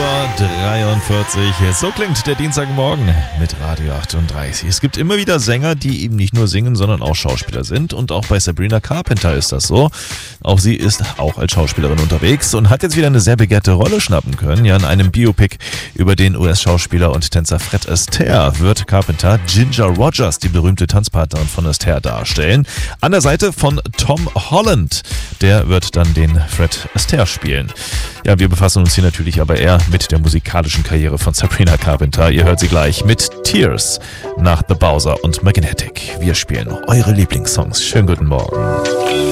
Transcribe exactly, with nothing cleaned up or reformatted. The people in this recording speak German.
Uhr dreiundvierzig. So klingt der Dienstagmorgen mit Radio achtunddreißig. Es gibt immer wieder Sänger, die eben nicht nur singen, sondern auch Schauspieler sind. Und auch bei Sabrina Carpenter ist das so. Auch sie ist auch als Schauspielerin unterwegs und hat jetzt wieder eine sehr begehrte Rolle schnappen können. Ja, in einem Biopic über den U S-Schauspieler und Tänzer Fred Astaire wird Carpenter Ginger Rogers, die berühmte Tanzpartnerin von Astaire, darstellen. An der Seite von Tom Holland. Der wird dann den Fred Astaire spielen. Ja, wir befassen uns hier natürlich aber eher mit der musikalischen Karriere von Sabrina Carpenter. Ihr hört sie gleich mit Tears nach The Bowser und Magnetic. Wir spielen eure Lieblingssongs. Schönen guten Morgen.